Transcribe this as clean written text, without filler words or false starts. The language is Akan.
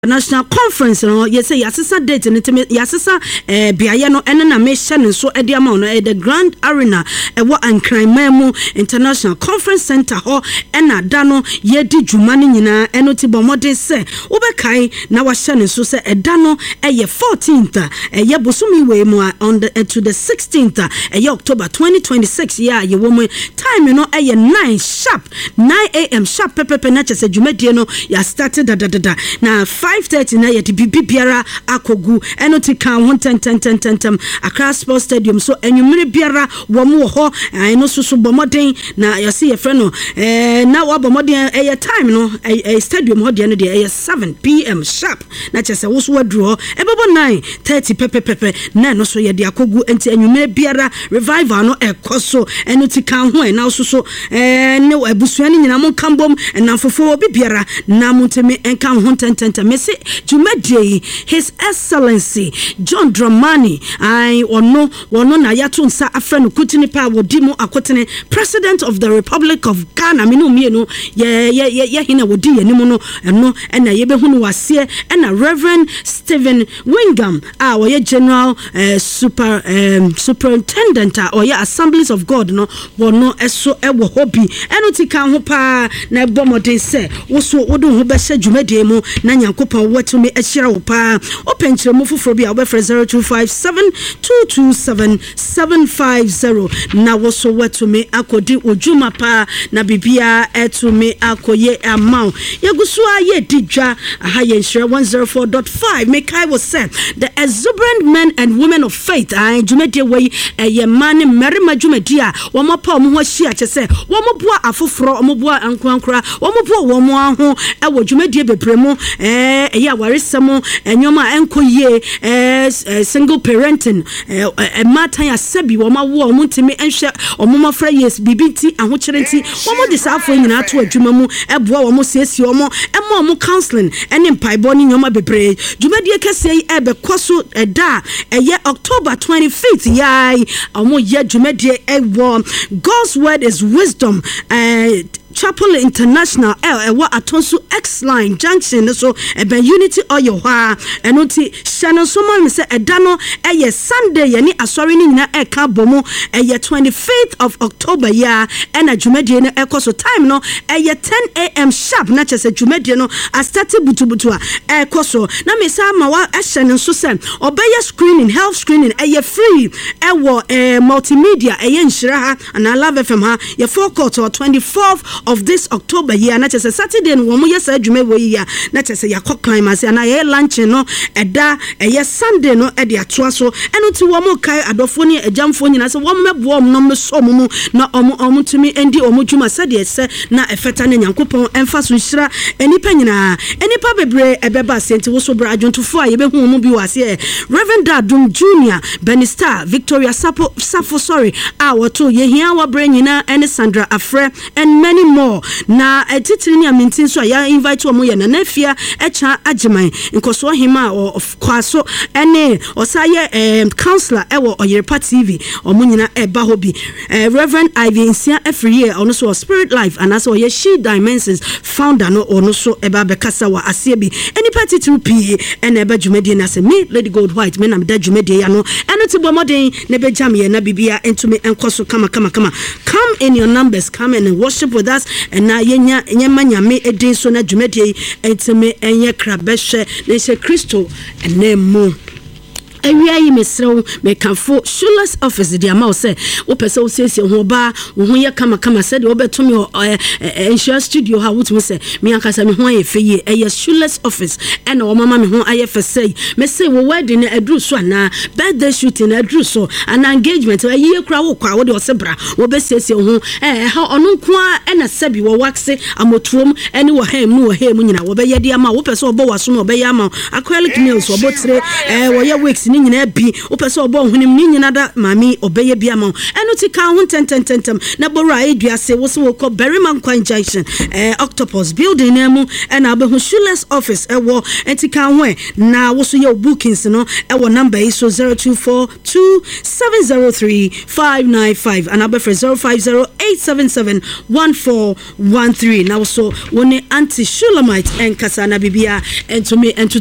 National Conference no say yasesa date ne yasesa biaye no ene na me hye ne so ede ama no the Grand Arena ewo Ankranman International Conference Center ho ena da no ye di dwuma ne nyina eno ti bomode se obekai na wa hye ne so se eda no eye 14th eye bosumi we mu on the to the 16th eye October 2026 year ye wo mu time no eye 9 sharp 9 am sharp pepe na chese dwumadie no ya started da na 5:30 na yeti bibiara akogu enoti kan ho ten Accra Sports Stadium so enwumere biara wo mo ho eno susu bomoden na yase ye frɛ no na wo bomoden time no stadium ho de no de 7 pm sharp na chese wo so waduro ebebo 9:30 pepe na no so ye de akogu enti enwumere biara revival no ekoso enoti kan ho na susu ne abusuani nyina mo kambom na fofo bibiara na mutemi enkan ho ten Messi Jumedie His Excellency John Dramani ono na yato nsa afra no kutini pa wodimu akotene President of the Republic of Ghana minu mienu ye hina wodi yenimu no eno na yebehunu wase na Reverend Stephen Wingham oye General Superintendent oye Assemblies of God no wono eso ewo hobi eno tika ho pa na bomode se wo so wodo ho be hye Jumedie mu na Yankopon wetu me ehira wo pa openkyere mu foforo bi a obefre 0257227750 na wo so wetu me akodi ojuma pa na bibia etu me akoye amount yegusu aye didwa aha ye nhire 104.5 mekai was said the exuberant men and women of faith Jumedie we ye man merima Jumedie a wo mo pa mo ho hia kyese wo mo boa afoforo wo mo boa ankrankra wo mo boa wo mo aho ewo Jumedie bebremu ya warisamo enyoma enkoye single parenting matan ya sabi wo ma wo omuntimi enhwe omoma fra yes bibiti ahokyerenti wo mo disafo nyina ato adwuma mu eboa wo mo siesie wo mo ema wo counseling ene mpaibo ni nyoma bebre Jumedie kese ebekoso eda eye October 25th yai omo ye Jumedie ewo God's word is wisdom Chapel International ewa atonso X line junction so ebe unity oyo ha enoti shano so ma me se eda no eye Sunday ye ni asori ni nyina eka bomo eye 25th of October ya ena Jumedie no ekoso time no eye 10 am sharp na chese Jumedie no a start butubutu a ekoso na me sa ma wa ehye so se obeye screening health screening eye free ewo multimedia eye nhira ha na Love FM ha ye forecourt 24th of this October year na chese Saturday no mo yesa adwuma wo yi ya na chese yakọ climax na ye lunch no eda ye Sunday no e de atoa so eno ti wo mo kai adofo ni ejamfo nyina se wo mebo om no meso mo na om tumi endi omudwuma sade se na efeta na Nyankopon emfa so hira enipa nyina enipa bebre ebeba senti wo so bra adwontofo a ye behu mo bi wase Reverend Dadum Junior Benistar Victoria Safo sorry woto ye hia wa bra nyina ene Sandra Afre and many more na titiri ni amintin so ya invite wo mo ye na nafia echa agiman nkoso hima of kwaso ene osaye counselor ewo Oyerepa TV omunyina eba hobi Reverend Ivy Nsia every year ono so Spirit Life and also ye She Dimensions founder no ono so eba bekasa wa asiebi eni party 2p ene eba Jumedie na se me Lady Gold White me na me da Jumedie ya no eno ti bomodin na bejam ye na bibia entumi enkoso kama come in your numbers, come and worship with us and na yenya nyame edin so na Jumedie entumi enye krabehwe na se Kristo enemu ewia yi mesrew me kanfo Shoeless office dia ma say wo pese wo siesie ho ba wo ho ye kama said wo betomi ensure studio ha wotumi say me ankasa me ho aye feye Shoeless office and wo mama me ho aye fese me say wo wedding adru so na birthday shooting adru so an engagement aye kura wo kwa wo de osebra wo be siesie ho ha ono nko a na sabi wo waxe amotuom ene wo ham no wo ham nyina wo be ye dia ma wo pese wo bo waso no wo be ye ama acrylic nails wo botre wo ye weeks ni nyina bi opese obo honim ni nyina da mami obeye bia ma eno ti ka ho tententem na bora eduase wo so ko Berryman Kwan Junction Octopus building na mu na abehu Shoeless office ewo entika ho na wo so ye bookings no ewo number is so 0242703595 and abefu 0508771413 na wo so woni anti Shulamite enkasa na bibia entumi